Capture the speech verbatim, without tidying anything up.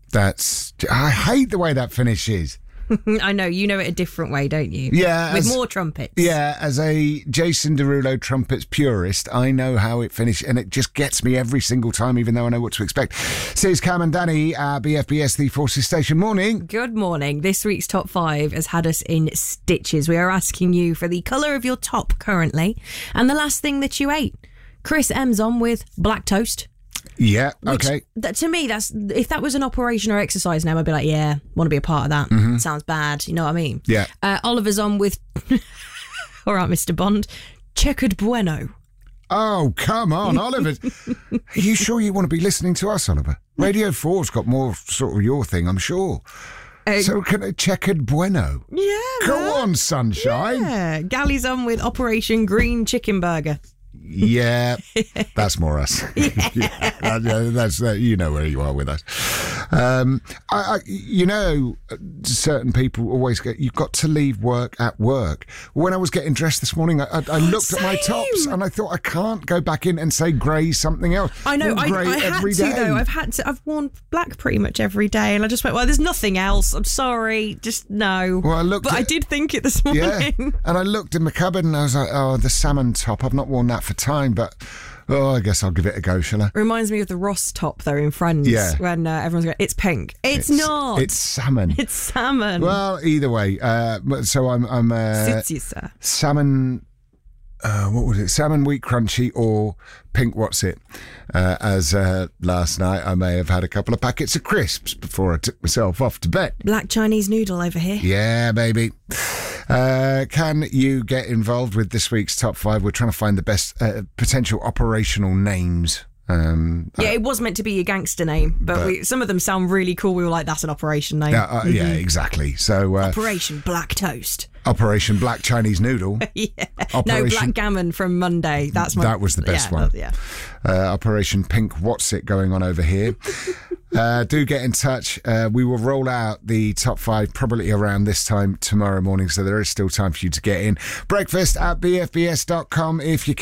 That's... I hate the way that finishes. I know, you know it a different way, don't you? Yeah. With as, more trumpets. Yeah, as a Jason Derulo trumpets purist, I know how it finishes, and it just gets me every single time, even though I know what to expect. Says Cam and Danny, uh, B F B S, the Forces Station. Morning. Good morning. This week's top five has had us in stitches. We are asking you for the colour of your top currently and the last thing that you ate. Chris M's on with black toast. Yeah, Which, okay. That, to me, that's if that was an operation or exercise name, I'd be like, yeah, want to be a part of that. Mm-hmm. Sounds bad. You know what I mean? Yeah. Uh, Oliver's on with, all right, Mister Bond, checkered bueno. Oh, come on, Oliver. Are you sure you want to be listening to us, Oliver? Radio four's got more sort of your thing, I'm sure. Uh, so can a checkered bueno? Yeah. Go man. on, sunshine. Yeah. Gally's on with Operation Green Chicken Burger. Yeah, that's more us. Yeah. yeah that, that's uh, you know where you are with us. Um, I, I, you know, certain people always get. You've got to leave work at work. When I was getting dressed this morning, I, I, I looked Same. at my tops and I thought I can't go back in and say grey something else. I know. I, grey I had every to day. though. I've had to. I've worn black pretty much every day, and I just went, well, there's nothing else. I'm sorry, just no. Well, I looked. But at, I did think it this morning. Yeah, and I looked in my cupboard and I was like, oh, the salmon top. I've not worn that for time, but oh, I guess I'll give it a go, shall I? Reminds me of the Ross top though in Friends. Yeah. When uh, everyone's going, it's pink. It's, It's- not. It's salmon. It's salmon. Well, either way. Uh, so I'm I'm uh, Suits you, sir. salmon. Uh, what was it? Salmon wheat crunchy or pink? What's it? Uh, as uh, last night, I may have had a couple of packets of crisps before I took myself off to bed. Black Chinese noodle over here. Yeah, baby. Uh, can you get involved with this week's top five? We're trying to find the best uh, potential operational names. Um, Yeah, it was meant to be a gangster name, but, But- we, some of them sound really cool. We were like, that's an operation name. uh, uh, yeah, exactly. So uh, Operation Black Toast. Operation Black Chinese Noodle. Yeah. No, Operation- Black Gammon from Monday. That's my. That was the best yeah, one. that- yeah. Uh, Operation Pink What's It going on over here. uh, do get in touch. Uh, we will roll out the top five probably around this time tomorrow morning, so there is still time for you to get in. Breakfast at b f b s dot com if you